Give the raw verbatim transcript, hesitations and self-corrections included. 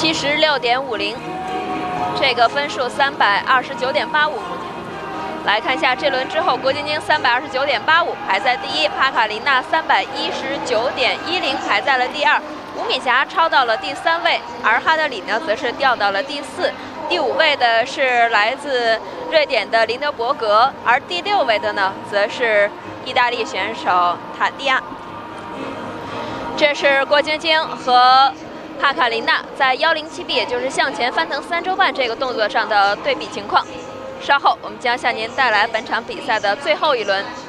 七十六点五零，这个分数三百二十九点八五。来看一下这轮之后，郭晶晶三百二十九点八五排在第一，帕卡琳娜三百一十九点一零排在了第二，吴敏霞超到了第三位，而哈德里呢则是掉到了第四。第五位的是来自瑞典的林德伯格，而第六位的呢则是意大利选手塔蒂亚。这是郭晶晶和帕卡琳娜在幺零七 B， 也就是向前翻腾三周半这个动作上的对比情况。稍后我们将向您带来本场比赛的最后一轮。